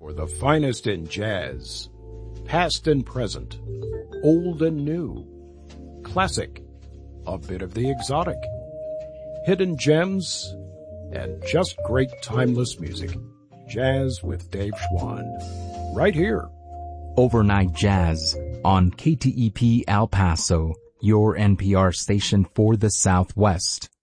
for the finest in jazz, past and present, old and new, classic, a bit of the exotic, hidden gems, and just great timeless music. Jazz with Dave Schwann, right here. Overnight Jazz on KTEP El Paso, your NPR station for the Southwest.